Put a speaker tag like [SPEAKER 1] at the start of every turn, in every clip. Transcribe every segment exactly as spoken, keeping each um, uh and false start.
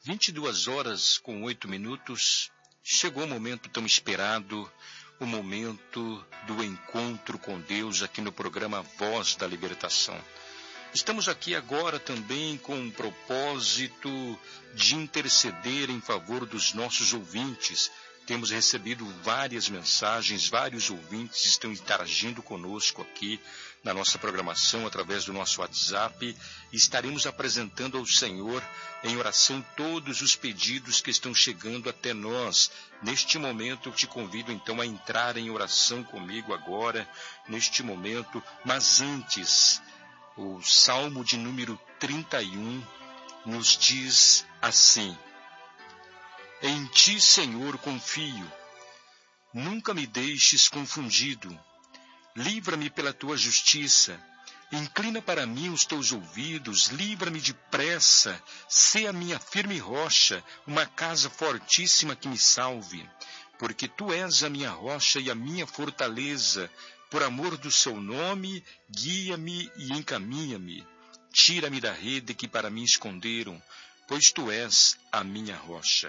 [SPEAKER 1] vinte e duas horas com oito minutos, chegou o momento tão esperado, o momento do encontro com Deus aqui no programa Voz da Libertação. Estamos aqui agora também com o propósito de interceder em favor dos nossos ouvintes. Temos recebido várias mensagens, vários ouvintes estão interagindo conosco aqui na nossa programação através do nosso WhatsApp. Estaremos apresentando ao Senhor em oração todos os pedidos que estão chegando até nós. Neste momento eu te convido então a entrar em oração comigo agora, neste momento. Mas antes, o Salmo de número trinta e um nos diz assim: Em ti, Senhor, confio. Nunca me deixes confundido. Livra-me pela tua justiça. Inclina para mim os teus ouvidos. Livra-me depressa. Sê a minha firme rocha, uma casa fortíssima que me salve. Porque tu és a minha rocha e a minha fortaleza. Por amor do seu nome, guia-me e encaminha-me. Tira-me da rede que para mim esconderam, pois tu és a minha rocha.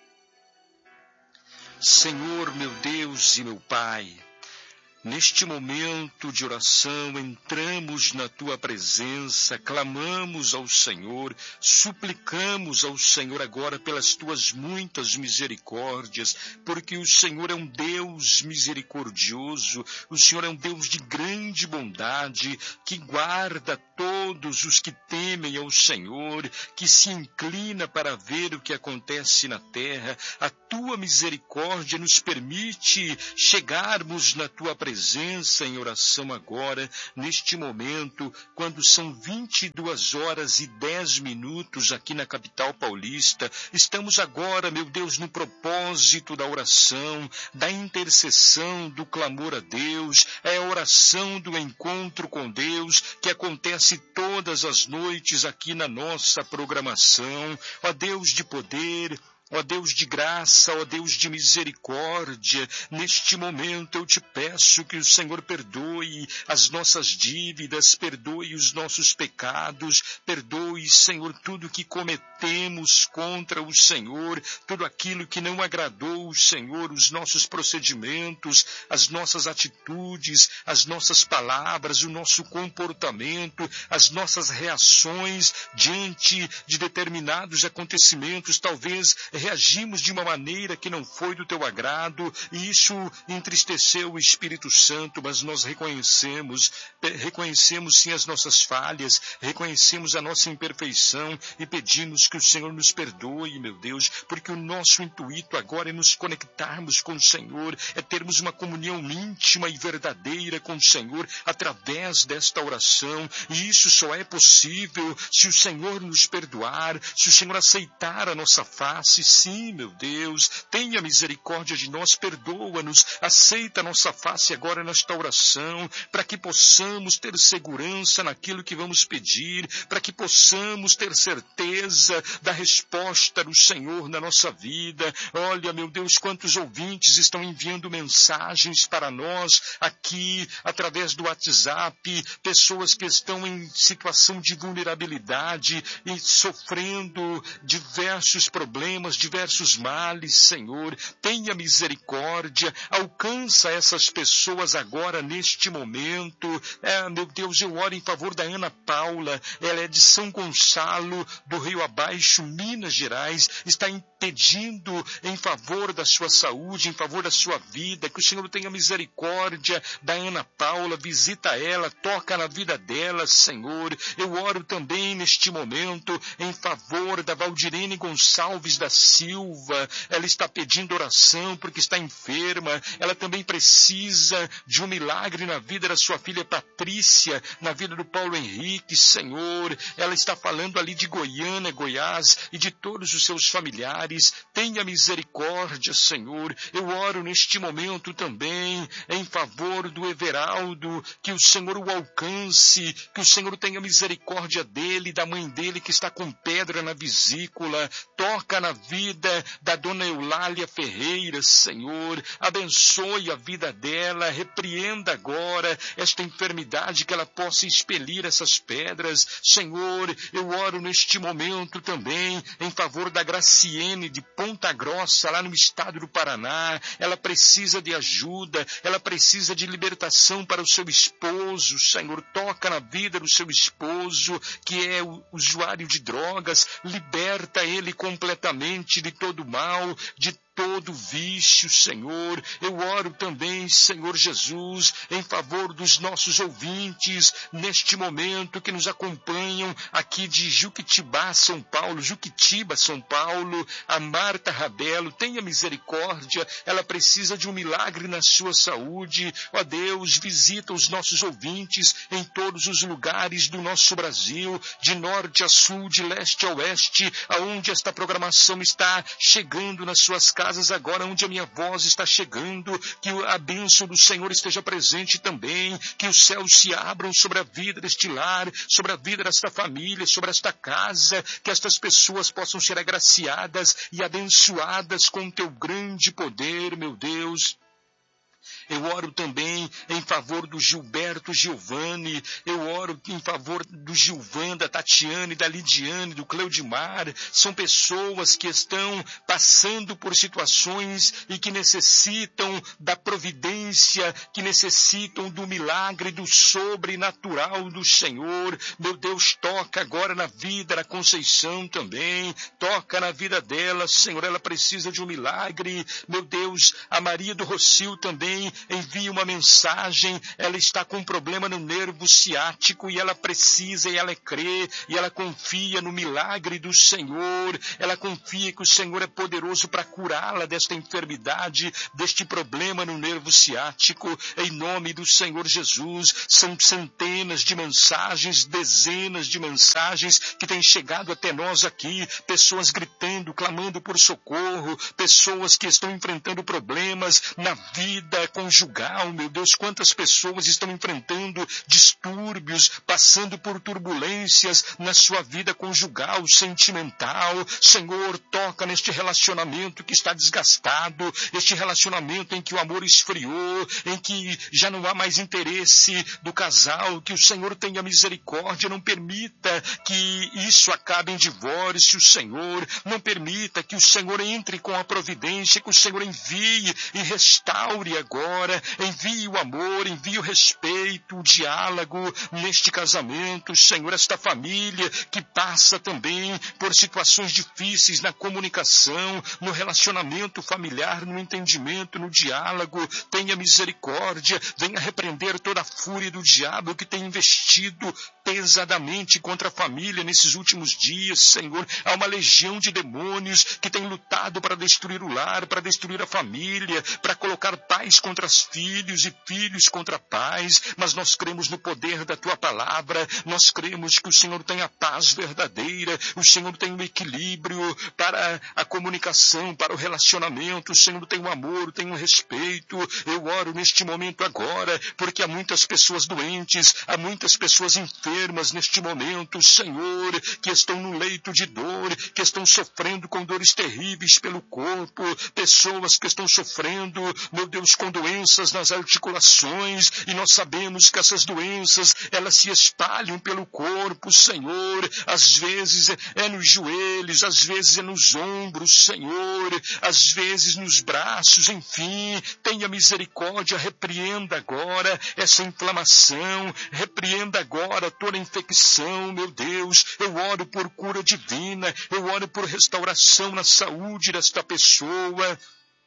[SPEAKER 1] Senhor, meu Deus e meu Pai, neste momento de oração, entramos na Tua presença, clamamos ao Senhor, suplicamos ao Senhor agora pelas Tuas muitas misericórdias, porque o Senhor é um Deus misericordioso, o Senhor é um Deus de grande bondade, que guarda todos os que temem ao Senhor, que se inclina para ver o que acontece na terra. A Tua misericórdia nos permite chegarmos na Tua presença, presença em oração agora, neste momento, quando são vinte e duas horas e dez minutos aqui na capital paulista. Estamos agora, meu Deus, no propósito da oração, da intercessão, do clamor a Deus. É a oração do encontro com Deus que acontece todas as noites aqui na nossa programação. Ó Deus de poder, ó Deus de graça, ó Deus de misericórdia, neste momento eu te peço que o Senhor perdoe as nossas dívidas, perdoe os nossos pecados, perdoe, Senhor, tudo que cometemos contra o Senhor, tudo aquilo que não agradou o Senhor, os nossos procedimentos, as nossas atitudes, as nossas palavras, o nosso comportamento, as nossas reações diante de determinados acontecimentos. Talvez reagimos de uma maneira que não foi do teu agrado, e isso entristeceu o Espírito Santo, mas nós reconhecemos, reconhecemos sim as nossas falhas, reconhecemos a nossa imperfeição e pedimos que o Senhor nos perdoe, meu Deus, porque o nosso intuito agora é nos conectarmos com o Senhor, é termos uma comunhão íntima e verdadeira com o Senhor através desta oração, e isso só é possível se o Senhor nos perdoar, se o Senhor aceitar a nossa face. Sim, meu Deus, tenha misericórdia de nós, perdoa-nos, aceita a nossa face agora nesta oração, para que possamos ter segurança naquilo que vamos pedir, para que possamos ter certeza da resposta do Senhor na nossa vida. Olha, meu Deus, quantos ouvintes estão enviando mensagens para nós aqui, através do WhatsApp, pessoas que estão em situação de vulnerabilidade e sofrendo diversos problemas, diversos males. Senhor, tenha misericórdia, alcança essas pessoas agora neste momento. É, meu Deus, eu oro em favor da Ana Paula, ela é de São Gonçalo do Rio Abaixo, Minas Gerais, está pedindo em favor da sua saúde, em favor da sua vida, que o Senhor tenha misericórdia da Ana Paula, visita ela, toca na vida dela, Senhor. Eu oro também neste momento em favor da Valdirene Gonçalves da Silva, ela está pedindo oração porque está enferma, ela também precisa de um milagre na vida da sua filha Patrícia, na vida do Paulo Henrique, Senhor. Ela está falando ali de Goiânia, Goiás e de todos os seus familiares. lugares. Tenha misericórdia, Senhor. Eu oro neste momento também em favor do Everaldo, que o Senhor o alcance, que o Senhor tenha misericórdia dele, da mãe dele que está com pedra na vesícula. Toca na vida da dona Eulália Ferreira, Senhor. Abençoe a vida dela, repreenda agora esta enfermidade, que ela possa expelir essas pedras. Senhor, eu oro neste momento também em favor da Graciene de Ponta Grossa, lá no estado do Paraná. Ela precisa de ajuda, ela precisa de libertação para o seu esposo. Senhor, toca na vida do seu esposo, que é o usuário de drogas. Liberta ele completamente de todo mal, de todo vício, Senhor. Eu oro também, Senhor Jesus, em favor dos nossos ouvintes, neste momento, que nos acompanham aqui de Juquitibá, São Paulo, Juquitiba, São Paulo, a Marta Rabelo. Tenha misericórdia, ela precisa de um milagre na sua saúde. Ó Deus, visita os nossos ouvintes em todos os lugares do nosso Brasil, de norte a sul, de leste a oeste, aonde esta programação está chegando nas suas casas agora, onde a minha voz está chegando. Que a bênção do Senhor esteja presente também, que os céus se abram sobre a vida deste lar, sobre a vida desta família, sobre esta casa, que estas pessoas possam ser agraciadas e abençoadas com o teu grande poder, meu Deus. Eu oro também em favor do Gilberto Giovanni, eu oro em favor do Gilvan, da Tatiane, da Lidiane, do Cleudimar. São pessoas que estão passando por situações e que necessitam da providência, que necessitam do milagre, do sobrenatural do Senhor. Meu Deus, toca agora na vida da Conceição também, toca na vida dela, Senhor, ela precisa de um milagre. Meu Deus, a Maria do Rocio também envia uma mensagem, ela está com um problema no nervo ciático e ela precisa, e ela crê, e ela confia no milagre do Senhor. Ela confia que o Senhor é poderoso para curá-la desta enfermidade, deste problema no nervo ciático. Em nome do Senhor Jesus, são centenas de mensagens, dezenas de mensagens que têm chegado até nós aqui, pessoas gritando, clamando por socorro, pessoas que estão enfrentando problemas na vida conjugal. Meu Deus, quantas pessoas estão enfrentando distúrbios, passando por turbulências na sua vida conjugal, sentimental. Senhor, toca neste relacionamento que está desgastado, este relacionamento em que o amor esfriou, em que já não há mais interesse do casal. Que o Senhor tenha misericórdia, não permita que isso acabe em divórcio, Senhor. Não permita que o Senhor entre com a providência, que o Senhor envie e restaure agora, envie o amor, envie o respeito, o diálogo neste casamento, Senhor. Esta família que passa também por situações difíceis na comunicação, no relacionamento familiar, no entendimento, no diálogo, tenha misericórdia, venha repreender toda a fúria do diabo que tem investido pesadamente contra a família nesses últimos dias, Senhor. Há uma legião de demônios que tem lutado para destruir o lar, para destruir a família, para colocar pais contra os filhos e filhos contra pais, mas nós cremos no poder da tua palavra, nós cremos que o Senhor tem a paz verdadeira, o Senhor tem o equilíbrio para a comunicação, para o relacionamento, o Senhor tem o amor, tem o respeito. Eu oro neste momento agora, porque há muitas pessoas doentes, há muitas pessoas enfermas neste momento, Senhor, que estão no leito de dor, que estão sofrendo com dores terríveis pelo corpo, pessoas que estão sofrendo, meu Deus, com doenças nas articulações, e nós sabemos que essas doenças, elas se espalham pelo corpo, Senhor. Às vezes é nos joelhos, às vezes é nos ombros, Senhor, às vezes nos braços, enfim. Tenha misericórdia, repreenda agora essa inflamação, repreenda agora toda infecção, meu Deus. Eu oro por cura divina, eu oro por restauração na saúde desta pessoa.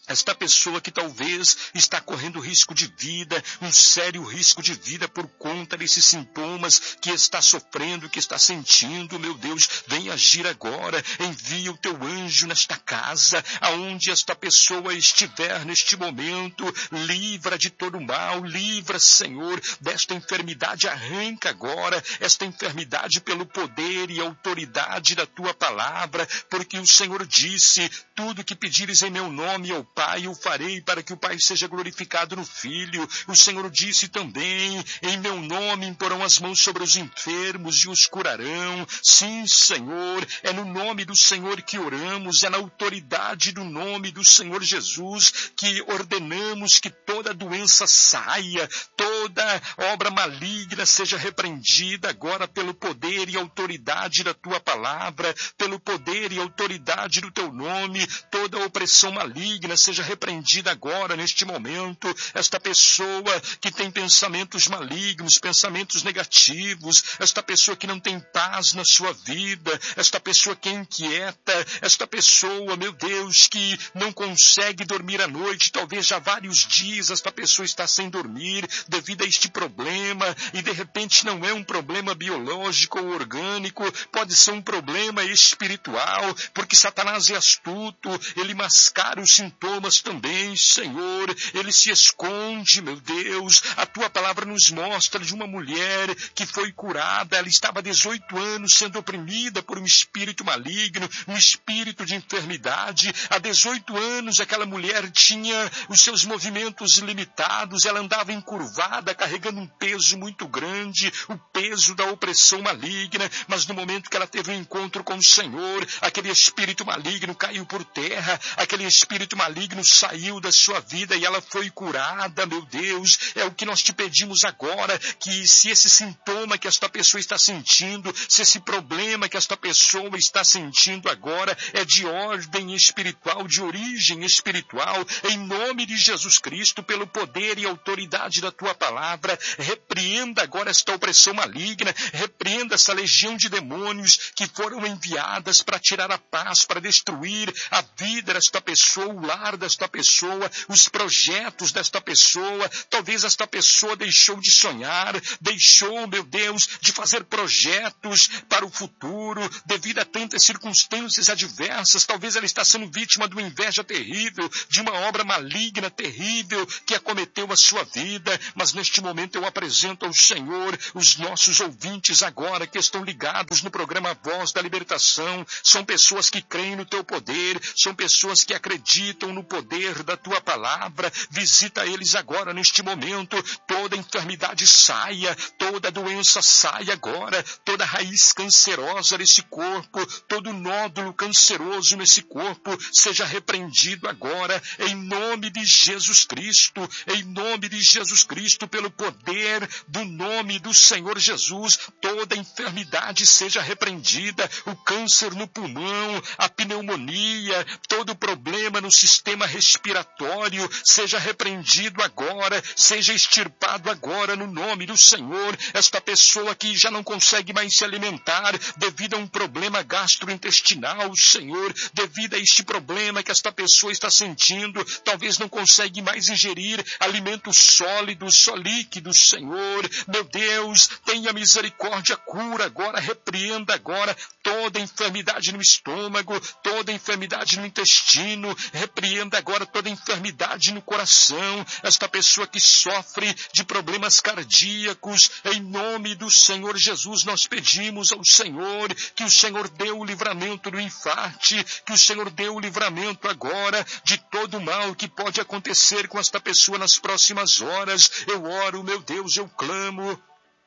[SPEAKER 1] Esta pessoa que talvez está correndo risco de vida, um sério risco de vida por conta desses sintomas que está sofrendo, que está sentindo, meu Deus, vem agir agora, envia o teu anjo nesta casa, aonde esta pessoa estiver neste momento, livra de todo mal, livra, Senhor, desta enfermidade, arranca agora esta enfermidade pelo poder e autoridade da tua palavra, porque o Senhor disse, tudo que pedires em meu nome, eu Pai, eu farei para que o Pai seja glorificado no Filho. O Senhor disse também, em meu nome imporão as mãos sobre os enfermos e os curarão. Sim, Senhor, é no nome do Senhor que oramos, é na autoridade do nome do Senhor Jesus que ordenamos que toda doença saia, toda obra maligna seja repreendida agora pelo poder e autoridade da tua palavra, pelo poder e autoridade do teu nome, toda opressão maligna seja repreendida agora, neste momento. Esta pessoa que tem pensamentos malignos, pensamentos negativos, esta pessoa que não tem paz na sua vida, esta pessoa que é inquieta, esta pessoa, meu Deus, que não consegue dormir à noite, talvez já há vários dias esta pessoa está sem dormir devido a este problema, e de repente não é um problema biológico ou orgânico, pode ser um problema espiritual, porque Satanás é astuto, ele mascara os sintomas também, Senhor, ele se esconde, meu Deus. A tua palavra nos mostra de uma mulher que foi curada, ela estava há dezoito anos sendo oprimida por um espírito maligno, um espírito de enfermidade. Há dezoito anos aquela mulher tinha os seus movimentos limitados, ela andava encurvada, carregando um peso muito grande, o peso da opressão maligna, mas no momento que ela teve um encontro com o Senhor, aquele espírito maligno caiu por terra, aquele espírito maligno saiu da sua vida e ela foi curada, meu Deus. É o que nós te pedimos agora, que se esse sintoma que esta pessoa está sentindo, se esse problema que esta pessoa está sentindo agora é de ordem espiritual, de origem espiritual, em nome de Jesus Cristo, pelo poder e autoridade da tua palavra, repreenda agora esta opressão maligna, repreenda essa legião de demônios que foram enviadas para tirar a paz, para destruir a vida desta pessoa, o lar desta pessoa, os projetos desta pessoa. Talvez esta pessoa deixou de sonhar, deixou, meu Deus, de fazer projetos para o futuro, devido a tantas circunstâncias adversas. Talvez ela está sendo vítima de uma inveja terrível, de uma obra maligna terrível que acometeu a sua vida, mas neste momento eu apresento ao Senhor os nossos ouvintes agora que estão ligados no programa Voz da Libertação. São pessoas que creem no teu poder, são pessoas que acreditam no poder da tua palavra. Visita eles agora neste momento, toda enfermidade saia, toda doença saia agora, toda raiz cancerosa nesse corpo, todo nódulo canceroso nesse corpo seja repreendido agora, em nome de Jesus Cristo, em nome de Jesus Cristo, pelo poder do nome do Senhor Jesus, toda enfermidade seja repreendida, o câncer no pulmão, a pneumonia, todo problema no sistema respiratório seja repreendido agora, seja extirpado agora no nome do Senhor. Esta pessoa que já não consegue mais se alimentar devido a um problema gastrointestinal, Senhor, devido a este problema que esta pessoa está sentindo, talvez não consegue mais ingerir alimentos sólidos, só líquidos, Senhor. Meu Deus, tenha misericórdia, cura agora, repreenda agora toda enfermidade no estômago, toda enfermidade no intestino, repreenda agora toda enfermidade no coração, esta pessoa que sofre de problemas cardíacos, em nome do Senhor Jesus, nós pedimos ao Senhor que o Senhor dê o livramento do infarte, que o Senhor dê o livramento agora de todo o mal que pode acontecer com esta pessoa nas próximas horas. Eu oro, meu Deus, eu clamo.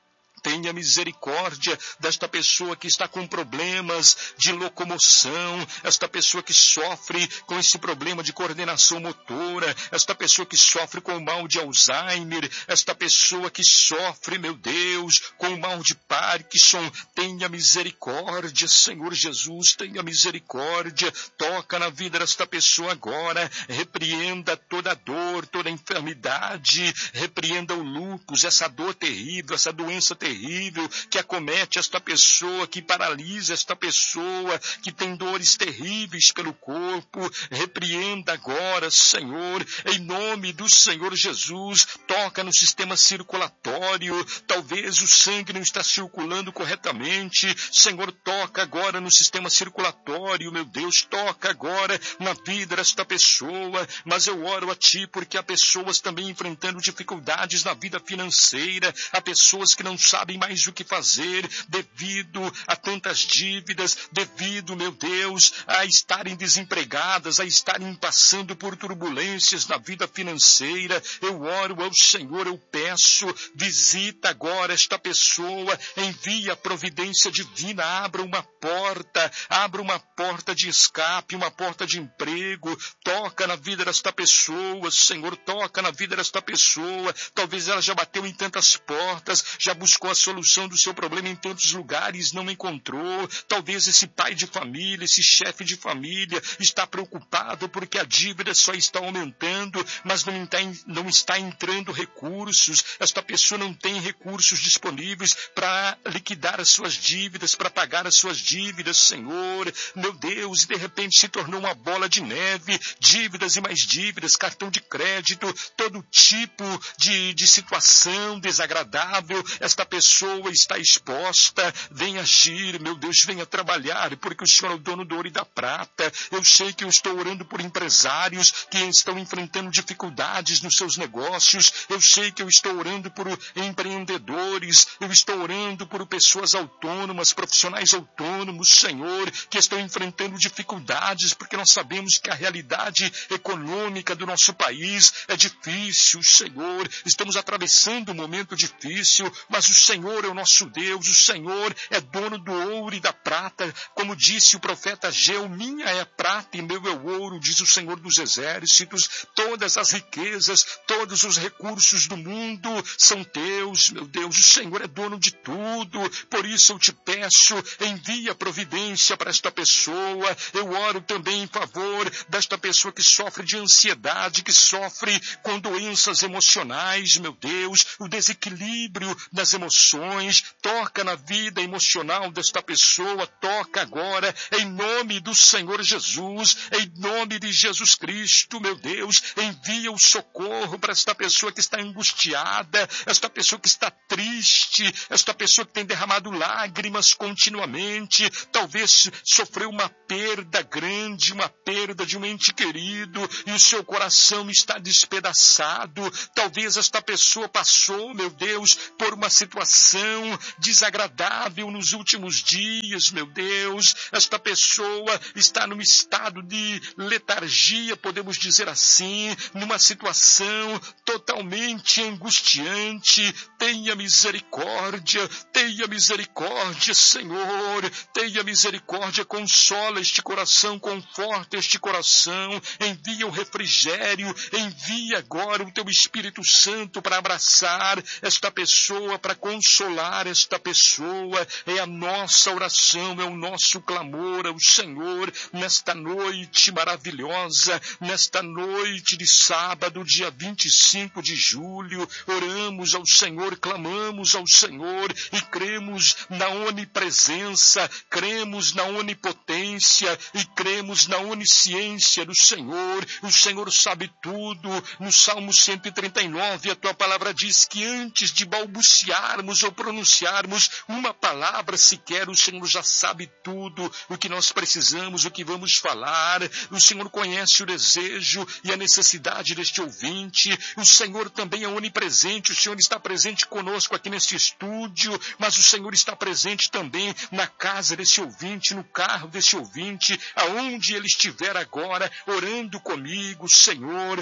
[SPEAKER 1] Tenha misericórdia desta pessoa que está com problemas de locomoção, esta pessoa que sofre com esse problema de coordenação motora, esta pessoa que sofre com o mal de Alzheimer, esta pessoa que sofre, meu Deus, com o mal de Parkinson. Tenha misericórdia, Senhor Jesus, tenha misericórdia, toca na vida desta pessoa agora, repreenda toda dor, toda enfermidade, repreenda o lúpus, essa dor terrível, essa doença terrível, terrível que acomete esta pessoa, que paralisa esta pessoa, que tem dores terríveis pelo corpo. Repreenda agora, Senhor, em nome do Senhor Jesus. Toca no sistema circulatório. Talvez o sangue não está circulando corretamente. Senhor, toca agora no sistema circulatório, meu Deus, toca agora na vida desta pessoa. Mas eu oro a Ti porque há pessoas também enfrentando dificuldades na vida financeira, há pessoas que não sabem mais o que fazer devido a tantas dívidas, devido, meu Deus, a estarem desempregadas, a estarem passando por turbulências na vida financeira. Eu oro ao Senhor, eu peço, visita agora esta pessoa, envia a providência divina, abra uma porta, abra uma porta de escape, uma porta de emprego, toca na vida desta pessoa, Senhor, toca na vida desta pessoa. Talvez ela já bateu em tantas portas, já buscou a solução do seu problema em tantos lugares, não encontrou. Talvez esse pai de família, esse chefe de família está preocupado porque a dívida só está aumentando, mas não está, não está entrando recursos. Esta pessoa não tem recursos disponíveis para liquidar as suas dívidas, para pagar as suas dívidas, Senhor. Meu Deus, e de repente se tornou uma bola de neve, dívidas e mais dívidas, cartão de crédito, todo tipo de, de situação desagradável. Esta pessoa está exposta. Venha agir, meu Deus, venha trabalhar, porque o Senhor é o dono do ouro e da prata. Eu sei que eu estou orando por empresários que estão enfrentando dificuldades nos seus negócios. Eu sei que eu estou orando por empreendedores. Eu estou orando por pessoas autônomas, profissionais autônomos, Senhor, que estão enfrentando dificuldades, porque nós sabemos que a realidade econômica do nosso país é difícil, Senhor. Estamos atravessando um momento difícil, mas o Senhor é o nosso Deus, o Senhor é dono do ouro e da prata. Como disse o profeta Ageu, minha é a prata e meu é o ouro, diz o Senhor dos exércitos. Todas as riquezas, todos os recursos do mundo são teus, meu Deus. O Senhor é dono de tudo. Por isso eu te peço, envia providência para esta pessoa. Eu oro também em favor desta pessoa que sofre de ansiedade, que sofre com doenças emocionais, meu Deus, o desequilíbrio das emoções. Toca na vida emocional desta pessoa, toca agora, em nome do Senhor Jesus, em nome de Jesus Cristo, meu Deus, envia o socorro para esta pessoa que está angustiada, esta pessoa que está triste, esta pessoa que tem derramado lágrimas continuamente, talvez sofreu uma perda grande, uma perda de um ente querido, e o seu coração está despedaçado. Talvez esta pessoa passou, meu Deus, por uma situação desagradável nos últimos dias, meu Deus. Esta pessoa está num estado de letargia, podemos dizer assim, numa situação totalmente angustiante. Tenha misericórdia, tenha misericórdia, Senhor, tenha misericórdia, consola este coração, conforta este coração, envia o refrigério, envia agora o teu Espírito Santo para abraçar esta pessoa, para consolar esta pessoa. É a nossa oração, é o nosso clamor ao Senhor nesta noite maravilhosa, nesta noite de sábado, dia vinte e cinco de julho. Oramos ao Senhor, clamamos ao Senhor e cremos na onipresença, cremos na onipotência e cremos na onisciência do Senhor. O Senhor sabe tudo. No Salmo cento e trinta e nove, a tua palavra diz que antes de balbuciarmos ou pronunciarmos uma palavra sequer, o Senhor já sabe tudo o que nós precisamos, o que vamos falar. O Senhor conhece o desejo e a necessidade deste ouvinte. O Senhor também é onipresente. O Senhor está presente conosco aqui neste estúdio, mas o Senhor está presente também na casa desse ouvinte, no carro desse ouvinte, aonde ele estiver agora, orando comigo, Senhor.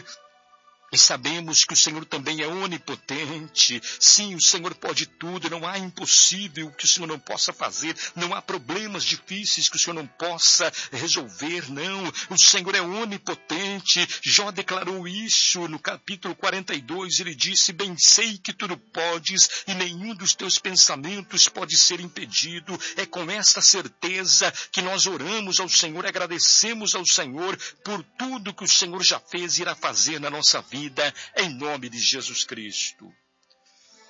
[SPEAKER 1] E sabemos que o Senhor também é onipotente. Sim, o Senhor pode tudo, não há impossível que o Senhor não possa fazer, não há problemas difíceis que o Senhor não possa resolver, não. O Senhor é onipotente. Jó declarou isso no capítulo quarenta e dois, ele disse, bem sei que tudo podes e nenhum dos teus pensamentos pode ser impedido. É com esta certeza que nós oramos ao Senhor, agradecemos ao Senhor por tudo que o Senhor já fez e irá fazer na nossa vida. Vida, em nome de Jesus Cristo.